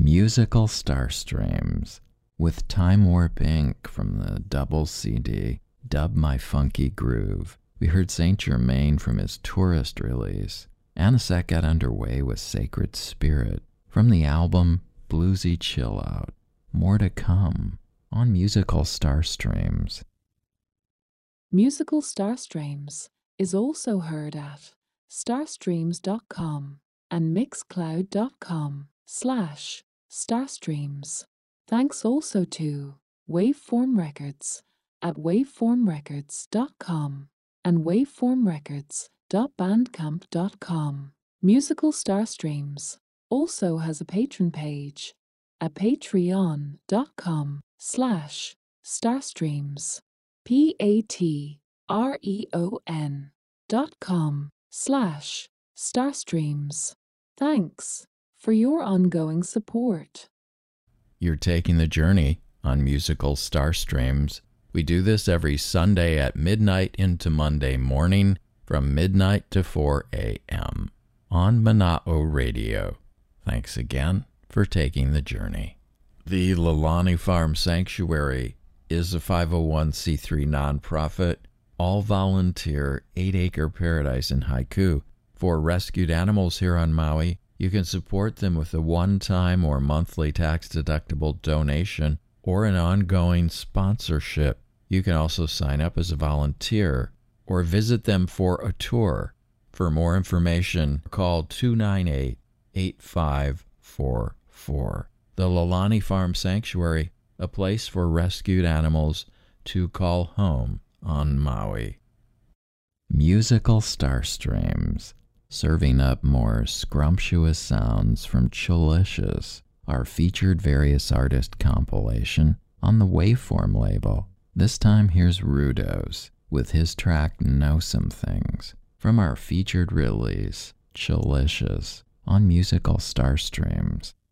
Musical Starstreams with Time Warp Inc. from the double CD Dub My Funky Groove. We heard Saint Germain from his Tourist release. Anisette got underway with Sacred Spirit from the album Bluesy Chill Out. More to come on Musical Starstreams. Musical Starstreams is also heard at starstreams.com and mixcloud.com/starstreams. Thanks also to Waveform Records at waveformrecords.com and waveformrecords.bandcamp.com. Musical Starstreams also has a Patreon page at patreon.com/starstreams. patreon.com/starstreams. Thanks for your ongoing support. You're taking the journey on Musical Starstreams. We do this every Sunday at midnight into Monday morning from midnight to 4 a.m. on Mana'o Radio. Thanks again for taking the journey. The Lalani Farm Sanctuary is a 501c3 nonprofit, all-volunteer 8-acre paradise in Haiku for rescued animals here on Maui. You can support them with a one-time or monthly tax-deductible donation or an ongoing sponsorship. You can also sign up as a volunteer or visit them for a tour. For more information, call 298-8544. The Lalani Farm Sanctuary, a place for rescued animals to call home on Maui. Musical Starstreams, serving up more scrumptious sounds from Chilicious, our featured various artist compilation on the Waveform label. This time here's Rudos with his track Know Some Things from our featured release, Chilicious, on Musical Starstreams.